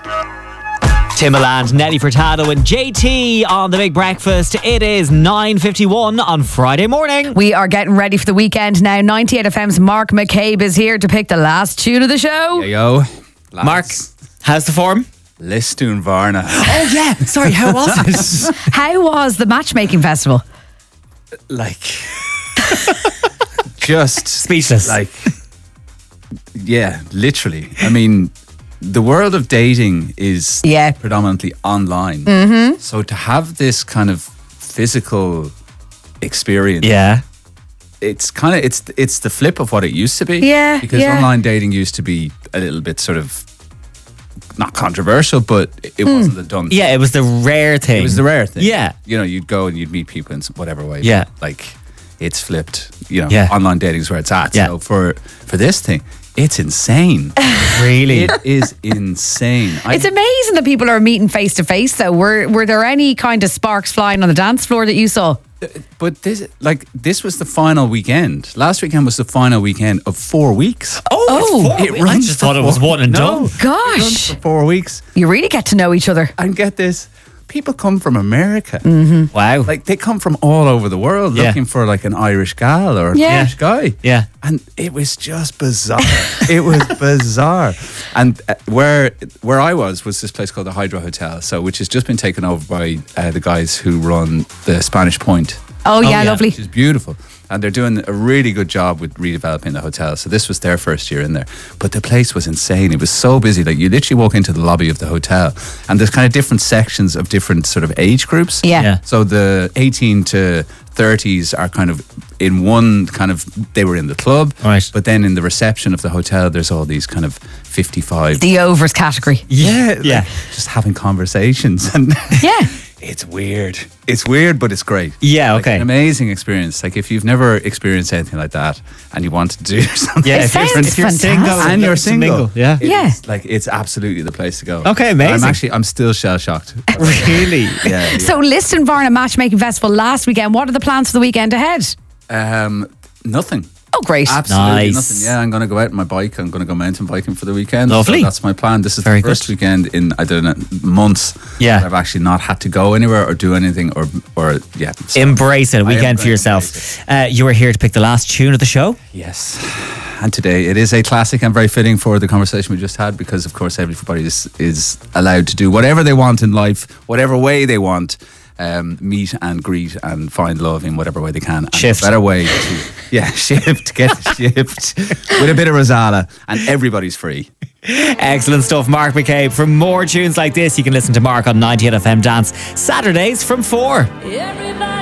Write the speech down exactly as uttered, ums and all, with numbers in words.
Timbaland, Nelly Furtado and J T on The Big Breakfast. It is nine fifty-one on Friday morning. We are getting ready for the weekend now. ninety-eight F M's Mark McCabe is here to pick the last tune of the show. There you go. Lads. Mark, how's the form? Listún Varna. Oh yeah, sorry, how was it? How was the matchmaking festival? Like, just Speechless. Like, yeah, literally. I mean, the world of dating is Yeah. predominantly online. Mm-hmm. So to have this kind of physical experience, Yeah. it's kind of it's it's the flip of what it used to be. Yeah, because yeah. online dating used to be a little bit sort of not controversial, but it Hmm. wasn't the done. Yeah, it was the rare thing. It was the rare thing. Yeah. You know, you'd go and you'd meet people in some- whatever way. Yeah. Like, it's flipped. You know, Yeah. online dating is where it's at. Yeah. So for, for this thing, it's insane. Really? It is insane. I, It's amazing that people are meeting face to face though. Were were there any kind of sparks flying on the dance floor that you saw? but this, like, this was the final weekend. Last weekend was the final weekend of four weeks. Oh, Oh. it I just thought it was one and no, done. it runs Gosh, for four weeks. you really get to know each other. And get this, people come from America. Wow. Like, they come from all over the world Yeah. looking for, like, an Irish gal or an Yeah. Irish guy. Yeah. And it was just bizarre. It was bizarre. And uh, where where I was was this place called the Hydro Hotel, so which has just been taken over by uh, the guys who run the Spanish Point, Oh, yeah, yeah. lovely. which is beautiful. And they're doing a really good job with redeveloping the hotel. So this was their first year in there. But the place was insane. It was so busy. Like, you literally walk into the lobby of the hotel and there's kind of different sections of different sort of age groups. Yeah. Yeah. So the eighteen to thirties are kind of in one kind of, they were in the club. Right. But then in the reception of the hotel, there's all these kind of fifty-five. The overs category. yeah. Yeah. like, just having conversations. And Yeah. it's weird. It's weird, but it's great. Yeah, Like, okay. an amazing experience. Like, if you've never experienced anything like that and you want to do something Yeah, It if you're, sounds if you're single fantastic. and you're looking to single, mingle, yeah. it's, Yeah. like, it's absolutely the place to go. Okay, amazing. I'm actually, I'm still shell shocked. Really? Yeah. yeah. So, Listún Varna Matchmaking Festival last weekend. What are the plans for the weekend ahead? Um, nothing. Oh, great. Absolutely Nice. nothing. Yeah, I'm going to go out on my bike. I'm going to go mountain biking for the weekend. Lovely. So that's my plan. This is Very the first good. weekend in, I don't know, months. Yeah. that I've actually not had to go anywhere or do anything or, or yeah. So, Embrace it. A I am weekend for going to yourself. Uh, you are here to pick the last tune of the show. yes. And today it is a classic and very fitting for the conversation we just had because, of course, everybody is, is allowed to do whatever they want in life, whatever way they want. Um, meet and greet and find love in whatever way they can. And Shift. a better way to, yeah, shift, get a shift with a bit of Rosala and everybody's free. Excellent stuff, Mark McCabe. For more tunes like this, you can listen to Mark on ninety-eight F M Dance Saturdays from four. Everybody